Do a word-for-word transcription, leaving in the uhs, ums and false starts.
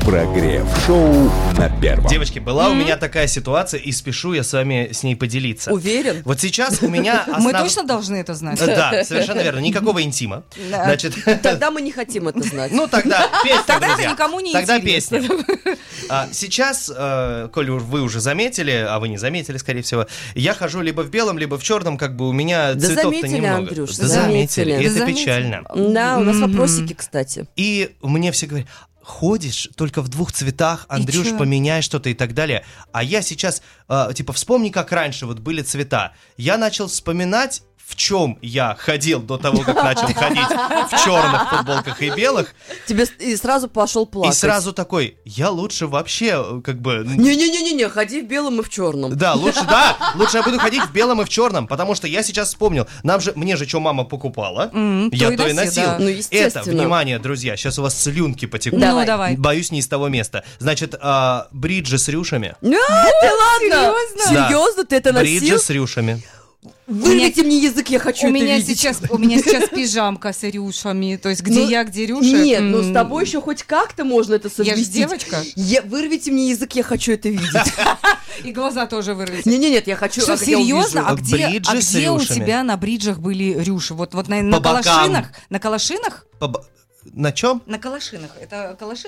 Прогрев-шоу на Первом. Девочки, была mm-hmm. у меня такая ситуация, и спешу я с вами с ней поделиться. Уверен? Вот сейчас у меня... Основ... Мы точно должны это знать. Да, совершенно верно. Никакого интима. Значит... Тогда мы не хотим это знать. Ну, тогда песня, Тогда друзья. это никому не Тогда интересно. песня. А, сейчас, э, коль вы уже заметили, а вы не заметили, скорее всего, я хожу либо в белом, либо в черном, как бы у меня да цветов-то заметили, немного. Андрюш, да заметили. заметили. И Да это заметили. печально. Да, у нас вопросики, кстати. И мне все говорят: ходишь только в двух цветах, Андрюш, чё? поменяй что-то и так далее. А я сейчас, э, типа, вспомни, как раньше вот были цвета. Я начал вспоминать, в чем я ходил до того, как начал ходить в черных футболках и белых. Тебе и сразу пошел плакать. И сразу такой: я лучше вообще, как бы... Не-не-не-не, ходи в белом и в черном. Да, лучше, да, лучше я буду ходить в белом и в черном, потому что я сейчас вспомнил, нам же, мне же что мама покупала, Mm, я то и то и носи, носил. да. Ну, Это, естественно. внимание, друзья, сейчас у вас слюнки потекут. Ну, давай. Боюсь, не из того места. Значит, а, бриджи с рюшами. А, ты ладно? серьезно? Да. Серьезно? Ты это Бриджи носил? с рюшами. Вырвите мне язык, я хочу У это меня, видеть. сейчас, у меня сейчас пижамка с рюшами, то есть где Ну, я, где Рюша. Нет, ну м, с тобой еще хоть как-то можно это Я же совместить. девочка. Я- Вырвите мне язык, я хочу это видеть. И глаза тоже вырвите. Не-не-нет, я хочу... Что, а как я серьезно? А увижу. где, Бриджи а с где у рюшами. тебя на бриджах были рюши? Вот, вот на, на По бокам. калашинах? На калашинах? По бо- На чем? На калашинах. Это калаши